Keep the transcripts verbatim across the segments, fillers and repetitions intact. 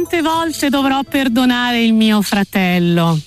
quante volte dovrò perdonare il mio fratello?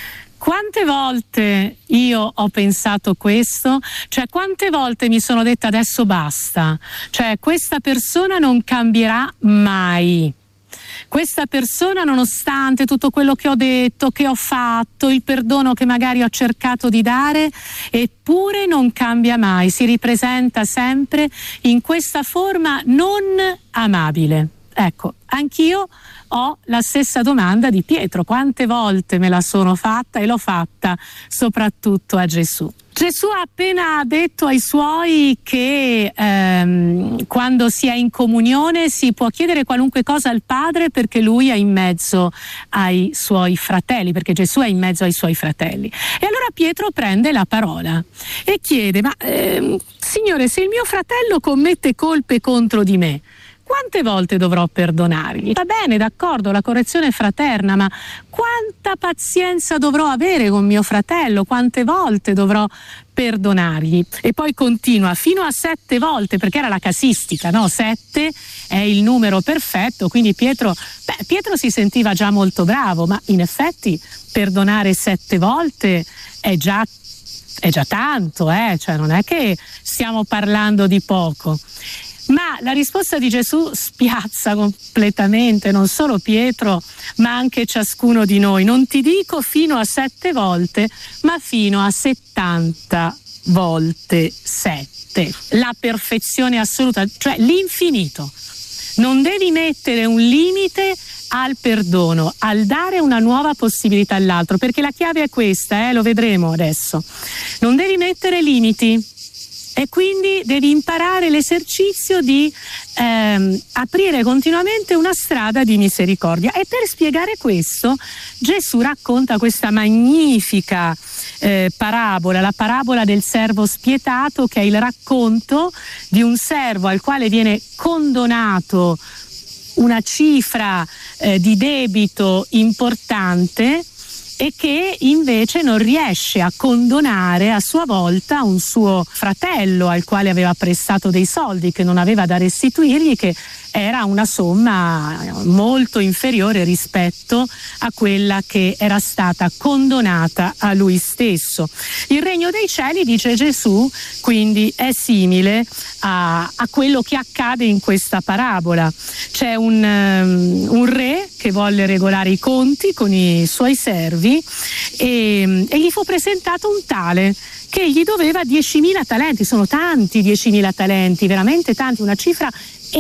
Quante volte io ho pensato questo? Cioè, quante volte mi sono detta adesso basta? Cioè, questa persona non cambierà mai. Questa persona, nonostante tutto quello che ho detto, che ho fatto, il perdono che magari ho cercato di dare, eppure non cambia mai, si ripresenta sempre in questa forma non amabile. Ecco, anch'io ho la stessa domanda di Pietro: quante volte me la sono fatta, e l'ho fatta soprattutto a Gesù. Gesù ha appena detto ai suoi che ehm, quando si è in comunione si può chiedere qualunque cosa al Padre, perché lui è in mezzo ai suoi fratelli, perché Gesù è in mezzo ai suoi fratelli. E allora Pietro prende la parola e chiede: ma ehm, Signore, se il mio fratello commette colpe contro di me, quante volte dovrò perdonargli? Va bene, d'accordo, la correzione è fraterna, ma quanta pazienza dovrò avere con mio fratello? Quante volte dovrò perdonargli? E poi continua, fino a sette volte, perché era la casistica, no? Sette è il numero perfetto, quindi Pietro, beh, Pietro si sentiva già molto bravo, ma in effetti perdonare sette volte è già, è già tanto, eh? Cioè non è che stiamo parlando di poco. Ma la risposta di Gesù spiazza completamente non solo Pietro, ma anche ciascuno di noi. Non ti dico fino a sette volte, ma fino a settanta volte sette. La perfezione assoluta, cioè l'infinito. Non devi mettere un limite al perdono, al dare una nuova possibilità all'altro, perché la chiave è questa, eh, lo vedremo adesso. Non devi mettere limiti. E quindi devi imparare l'esercizio di ehm, aprire continuamente una strada di misericordia. E per spiegare questo Gesù racconta questa magnifica eh, parabola, la parabola del servo spietato, che è il racconto di un servo al quale viene condonato una cifra eh, di debito importante, e che invece non riesce a condonare a sua volta un suo fratello al quale aveva prestato dei soldi che non aveva da restituirgli, che era una somma molto inferiore rispetto a quella che era stata condonata a lui stesso. Il regno dei cieli, dice Gesù, quindi è simile a, a quello che accade in questa parabola. C'è un, um, un re che volle regolare i conti con i suoi servi e, e gli fu presentato un tale che gli doveva diecimila talenti. Sono tanti diecimila talenti, veramente tanti, una cifra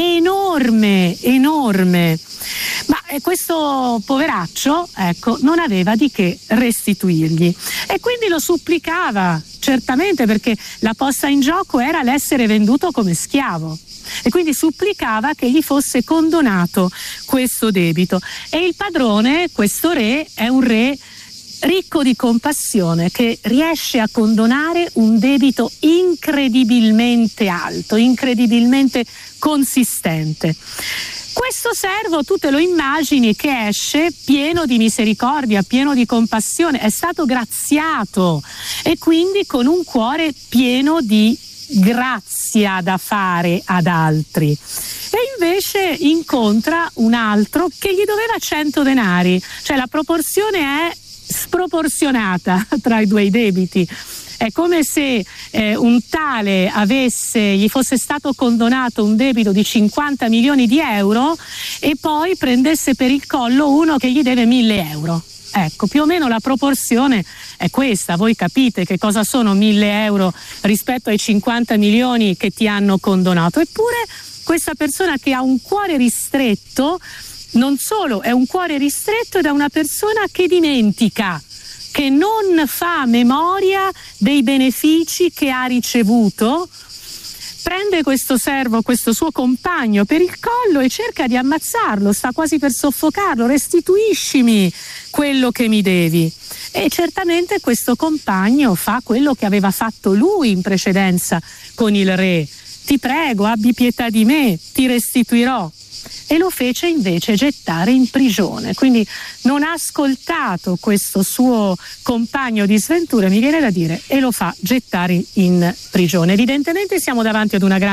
enorme, enorme. Ma eh, questo poveraccio, ecco, non aveva di che restituirgli e quindi lo supplicava, certamente, perché la posta in gioco era l'essere venduto come schiavo. E quindi supplicava che gli fosse condonato questo debito. E il padrone, questo re, è un re ricco di compassione, che riesce a condonare un debito incredibilmente alto, incredibilmente consistente. Questo servo, tu te lo immagini che esce pieno di misericordia, pieno di compassione, è stato graziato e quindi con un cuore pieno di grazia da fare ad altri. E invece incontra un altro che gli doveva cento denari, cioè la proporzione è sproporzionata tra i due debiti. È come se eh, un tale avesse, gli fosse stato condonato un debito di cinquanta milioni di euro e poi prendesse per il collo uno che gli deve mille euro. Ecco, più o meno la proporzione è questa. Voi capite che cosa sono mille euro rispetto ai cinquanta milioni che ti hanno condonato. Eppure questa persona, che ha un cuore ristretto, non solo è un cuore ristretto, ed è una persona che dimentica, che non fa memoria dei benefici che ha ricevuto, prende questo servo, questo suo compagno, per il collo e cerca di ammazzarlo, sta quasi per soffocarlo. Restituiscimi quello che mi devi. E certamente questo compagno fa quello che aveva fatto lui in precedenza con il re: ti prego, abbi pietà di me, ti restituirò. E lo fece invece gettare in prigione. Quindi non ha ascoltato questo suo compagno di sventura, mi viene da dire, e lo fa gettare in prigione. Evidentemente siamo davanti ad una grande